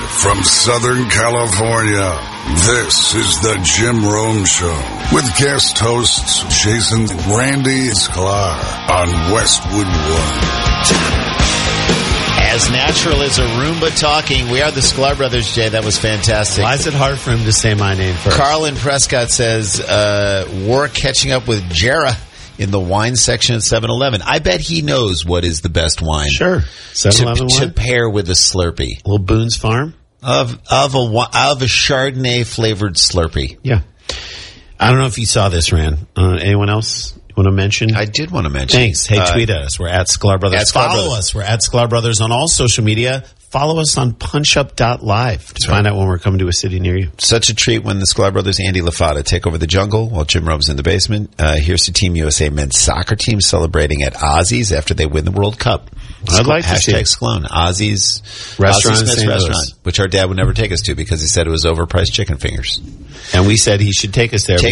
from Southern California, this is the Jim Rome Show with guest hosts Jason Randy Sklar on Westwood One. As natural as a Roomba talking, we are the Sklar Brothers, Jay. That was fantastic. Why is it hard for him to say my name first? Carlin Prescott says, we're catching up with Jera in the wine section at 7-Eleven. I bet he knows what is the best wine. Sure. 7-Eleven to wine? pair with a Slurpee. Little Boone's Farm? Of a Chardonnay flavored Slurpee. Yeah. I don't know if you saw this, Rand. Anyone else you want to mention? I did want to mention. Thanks. Hey, tweet at us. We're at Sklar Brothers. Follow us. We're at Sklar Brothers on all social media. Follow us on punchup.live to find out when we're coming to a city near you. Such a treat when the Sklar Brothers, Andy LaFata, take over the jungle while Jim Rome's in the basement. Here's the Team USA men's soccer team celebrating at Ozzy's after they win the World Cup. I'd like to see it. Hashtag Sclone. Ozzy's Restaurant in Ozzy Smith's St. Louis. restaurant, which our dad would never take us to because he said it was overpriced chicken fingers. And we said he should take us there.